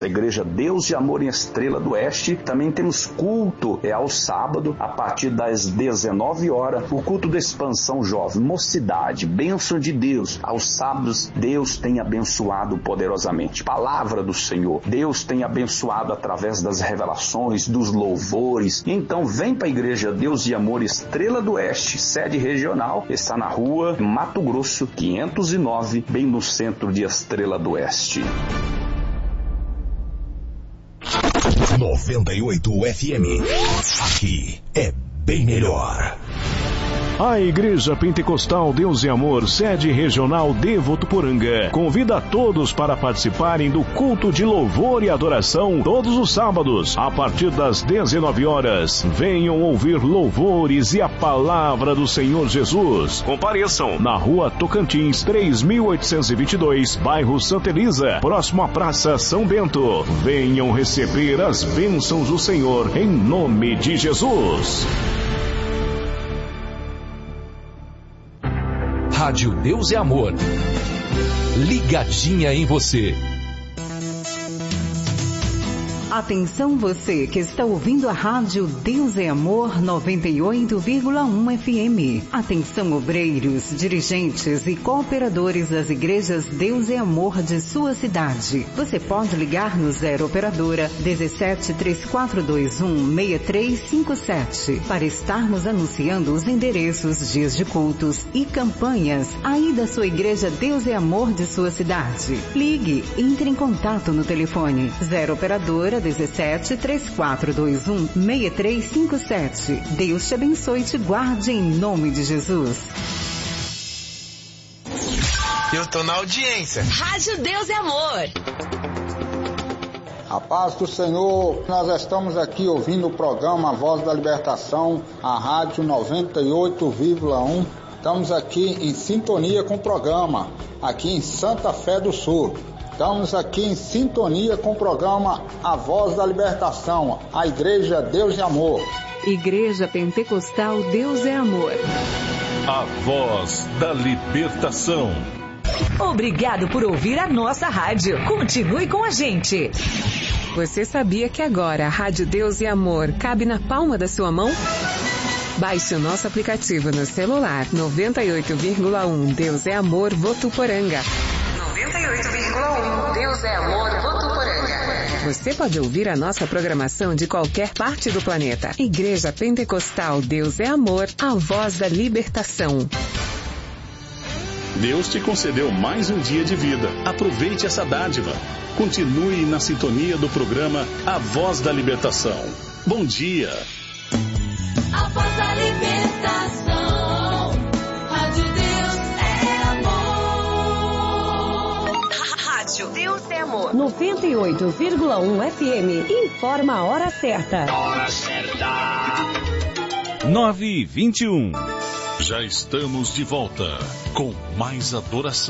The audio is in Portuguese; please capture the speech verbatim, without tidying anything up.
A Igreja Deus e Amor em Estrela do Oeste. Também temos culto é ao sábado, a partir das dezenove horas, o culto da expansão jovem, mocidade, bênção de Deus. Aos sábados, Deus tem abençoado poderosamente. Palavra do Senhor. Deus tem abençoado através das revelações, dos louvores. Então vem para a Igreja Deus e Amor Estrela do Oeste, sede regional, está na rua Mato Grosso, quinhentos e nove, bem no centro de Estrela do Oeste. noventa e oito F M. Aqui é bem melhor. A Igreja Pentecostal Deus e Amor, sede regional de Votuporanga, convida a todos para participarem do culto de louvor e adoração todos os sábados, a partir das dezenove horas. Venham ouvir louvores e a palavra do Senhor Jesus. Compareçam na rua Tocantins, três mil oitocentos e vinte e dois, bairro Santa Elisa, próximo à Praça São Bento. Venham receber as bênçãos do Senhor em nome de Jesus. Rádio Deus e Amor. Ligadinha em você. Atenção você que está ouvindo a rádio Deus é Amor noventa e oito vírgula um F M. Atenção obreiros, dirigentes e cooperadores das igrejas Deus é Amor de sua cidade. Você pode ligar no zero operadora dezessete, três quatro dois um, seis três cinco sete para estarmos anunciando os endereços, dias de cultos e campanhas aí da sua igreja Deus é Amor de sua cidade. Ligue, entre em contato no telefone zero operadora dezessete, três quatro dois um, seis três cinco sete. Deus te abençoe e te guarde em nome de Jesus. Eu tô na audiência. Rádio Deus e Amor. A paz do Senhor, nós estamos aqui ouvindo o programa A Voz da Libertação, a rádio noventa e oito vírgula um. Estamos aqui em sintonia com o programa, aqui em Santa Fé do Sul. Estamos aqui em sintonia com o programa A Voz da Libertação, a Igreja Deus e Amor. Igreja Pentecostal Deus é Amor. A Voz da Libertação. Obrigado por ouvir a nossa rádio. Continue com a gente. Você sabia que agora a Rádio Deus e Amor cabe na palma da sua mão? Baixe o nosso aplicativo no celular. noventa e oito vírgula um Deus é Amor Votuporanga. noventa e oito vírgula um Deus é Amor Votuporanga. Você pode ouvir a nossa programação de qualquer parte do planeta. Igreja Pentecostal Deus é Amor, a Voz da Libertação. Deus te concedeu mais um dia de vida. Aproveite essa dádiva. Continue na sintonia do programa A Voz da Libertação. Bom dia. A Voz da Libertação. Rádio Deus é Amor. Rádio Deus é Amor. noventa e oito vírgula um F M. Informa a hora certa. Hora certa. nove e vinte e um. Já estamos de volta com mais adoração.